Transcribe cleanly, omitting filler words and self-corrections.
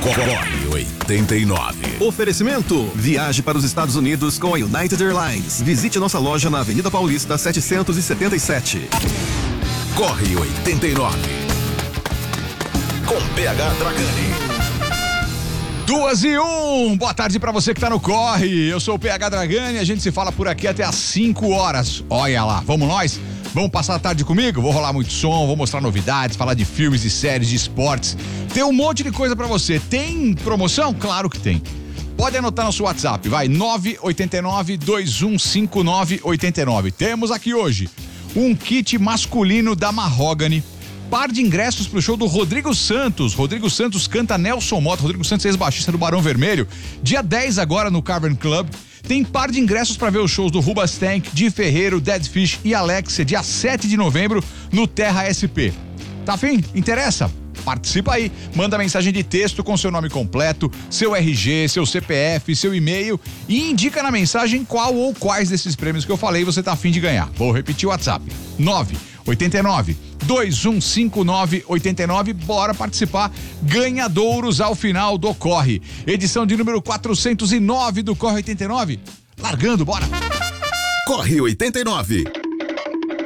Corre 89. Oferecimento: viaje para os Estados Unidos com a United Airlines. Visite nossa loja na Avenida Paulista 777. Corre 89. Com PH Dragani. 2:01, boa tarde pra você que tá no Corre. Eu sou o PH Dragani, a gente se fala por aqui até às 5 horas. Olha lá, vamos nós? Vamos passar a tarde comigo? Vou rolar muito som, vou mostrar novidades, falar de filmes, de séries, de esportes. Tem um monte de coisa pra você. Tem promoção? Claro que tem. Pode anotar no seu WhatsApp, vai, 989-2159-89. Temos aqui hoje um kit masculino da Mahogany. Par de ingressos pro show do Rodrigo Santos. Rodrigo Santos canta Nelson Motta. Rodrigo Santos, ex-baixista do Barão Vermelho. Dia 10 agora no Cavern Club. Tem par de ingressos para ver os shows do Rubas Tank, Di Ferreiro, Dead Fish e Alexia, dia 7 de novembro no Terra SP. Tá afim? Interessa? Participa aí, manda mensagem de texto com seu nome completo, seu RG, seu CPF, seu e-mail e indica na mensagem qual ou quais desses prêmios que eu falei você tá afim de ganhar. Vou repetir o WhatsApp: 989-2159-89. Bora participar. Ganhadouros ao final do Corre. Edição de número 409 do Corre 89. Largando, bora! Corre 89.